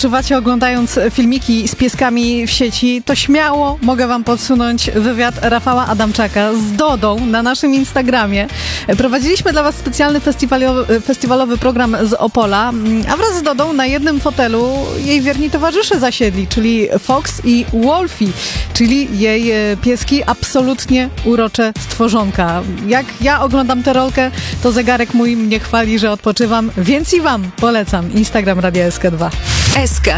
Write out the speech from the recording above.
odpoczywacie oglądając filmiki z pieskami w sieci, to śmiało mogę wam podsunąć wywiad Rafała Adamczaka z Dodą na naszym Instagramie. Prowadziliśmy dla was specjalny festiwalowy program z Opola, a wraz z Dodą na jednym fotelu jej wierni towarzysze zasiedli, czyli Fox i Wolfie, czyli jej pieski, absolutnie urocze stworzonka. Jak ja oglądam tę rolkę, to zegarek mój mnie chwali, że odpoczywam, więc i wam polecam Instagram Radia SK2. SK